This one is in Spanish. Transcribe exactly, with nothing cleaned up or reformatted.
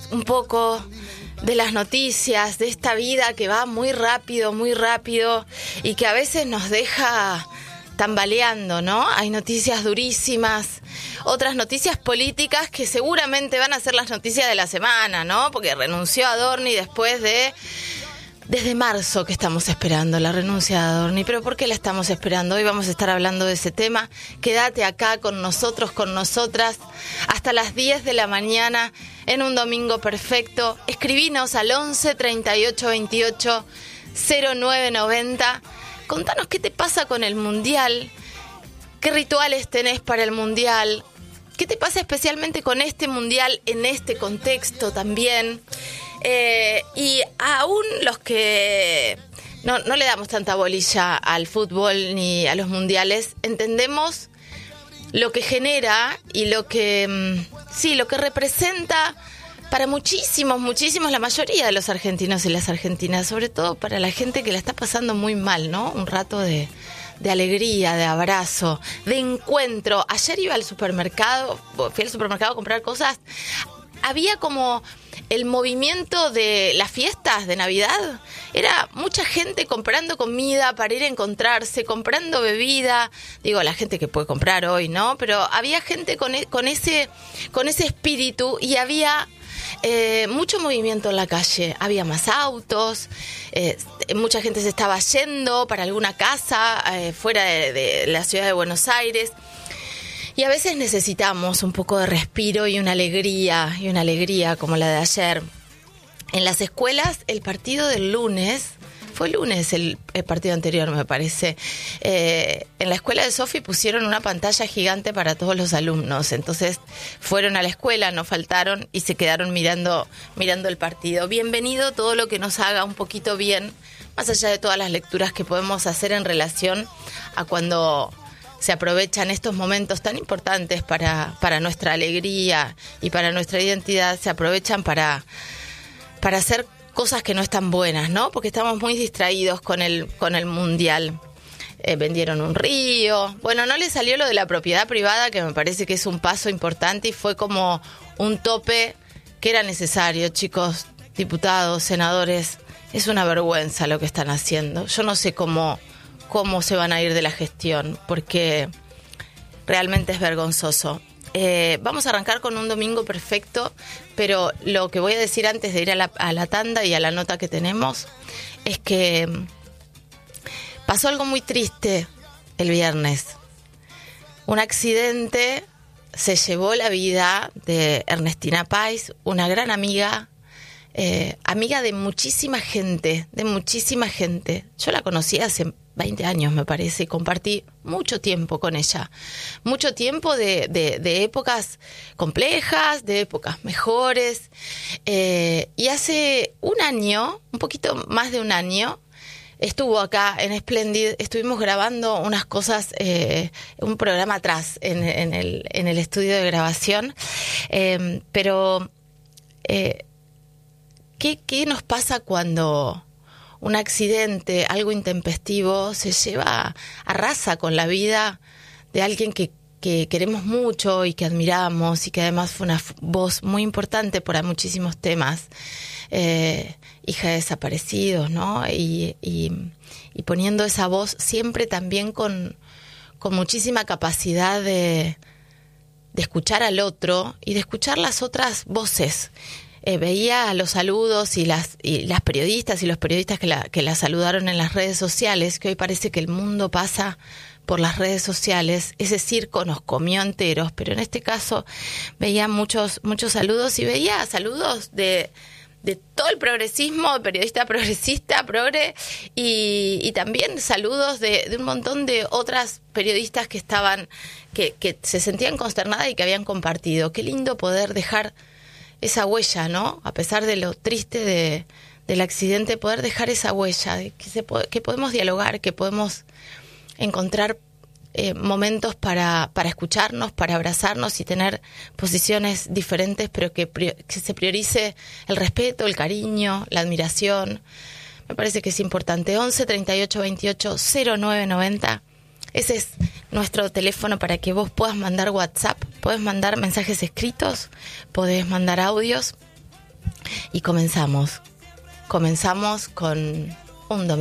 un poco de las noticias, de esta vida que va muy rápido, muy rápido y que a veces nos deja tambaleando, ¿no? Hay noticias durísimas, otras noticias políticas que seguramente van a ser las noticias de la semana, ¿no? Porque renunció Adorni después de... Desde marzo que estamos esperando la renuncia de Adorni. ¿Pero por qué la estamos esperando? Hoy vamos a estar hablando de ese tema. Quédate acá con nosotros, con nosotras, hasta las diez de la mañana en un domingo perfecto. Escribinos al once treinta y ocho veintiocho cero nueve noventa. Contanos qué te pasa con el Mundial, qué rituales tenés para el Mundial, qué te pasa especialmente con este Mundial en este contexto también. Eh, y aún los que no, no le damos tanta bolilla al fútbol ni a los mundiales, entendemos lo que genera y lo que, sí, lo que representa para muchísimos, muchísimos, la mayoría de los argentinos y las argentinas, sobre todo para la gente que la está pasando muy mal, ¿no? Un rato de, de alegría, de abrazo, de encuentro. Ayer iba al supermercado, fui al supermercado a comprar cosas. Había como el movimiento de las fiestas de Navidad. Era mucha gente comprando comida para ir a encontrarse, comprando bebida. Digo, la gente que puede comprar hoy, ¿no? Pero había gente con, e- con, ese, con ese espíritu y había eh, mucho movimiento en la calle. Había más autos, eh, mucha gente se estaba yendo para alguna casa eh, fuera de, de la ciudad de Buenos Aires. Y a veces necesitamos un poco de respiro y una alegría, y una alegría como la de ayer. En las escuelas, el partido del lunes, fue el lunes el, el partido anterior, me parece. Eh, en la escuela de Sofi pusieron una pantalla gigante para todos los alumnos. Entonces fueron a la escuela, no faltaron y se quedaron mirando, mirando el partido. Bienvenido todo lo que nos haga un poquito bien, más allá de todas las lecturas que podemos hacer en relación a cuando se aprovechan estos momentos tan importantes para, para nuestra alegría y para nuestra identidad, se aprovechan para, para hacer cosas que no están buenas, ¿no? Porque estamos muy distraídos con el, con el Mundial. Eh, vendieron un río. Bueno, no le salió lo de la propiedad privada, que me parece que es un paso importante y fue como un tope que era necesario, chicos, diputados, senadores. Es una vergüenza lo que están haciendo. Yo no sé cómo... cómo se van a ir de la gestión, porque realmente es vergonzoso. Eh, vamos a arrancar con un domingo perfecto, pero lo que voy a decir antes de ir a la, a la tanda y a la nota que tenemos es que pasó algo muy triste el viernes. Un accidente se llevó la vida de Ernestina Pais, una gran amiga, eh, amiga de muchísima gente, de muchísima gente. Yo la conocí hace veinte años, me parece, y compartí mucho tiempo con ella. Mucho tiempo de, de, de épocas complejas, de épocas mejores. Eh, y hace un año, un poquito más de un año, estuvo acá en Splendid, estuvimos grabando unas cosas, eh, un programa atrás en, en, el, en el estudio de grabación. Eh, pero, eh, ¿qué, ¿qué nos pasa cuando un accidente, algo intempestivo, se lleva, arrasa con la vida de alguien que, que queremos mucho y que admiramos y que además fue una voz muy importante para muchísimos temas, eh, hija de desaparecidos, ¿no? Y, y, y poniendo esa voz siempre también con, con muchísima capacidad de, de escuchar al otro y de escuchar las otras voces. Eh, veía los saludos y las y las periodistas y los periodistas que la, que la saludaron en las redes sociales, que hoy parece que el mundo pasa por las redes sociales. Ese circo nos comió enteros, pero en este caso veía muchos muchos saludos y veía saludos de, de todo el progresismo, periodista progresista, progre, y, y también saludos de, de un montón de otras periodistas que estaban, que, que se sentían consternadas y que habían compartido. Qué lindo poder dejar esa huella, ¿no? A pesar de lo triste de, del accidente, poder dejar esa huella, de que, se po- que podemos dialogar, que podemos encontrar eh, momentos para, para escucharnos, para abrazarnos y tener posiciones diferentes, pero que, pri- que se priorice el respeto, el cariño, la admiración. Me parece que es importante. once treinta y ocho veintiocho cero nueve noventa. Ese es nuestro teléfono para que vos puedas mandar WhatsApp, podés mandar mensajes escritos, podés mandar audios. y comenzamos. Comenzamos con un domingo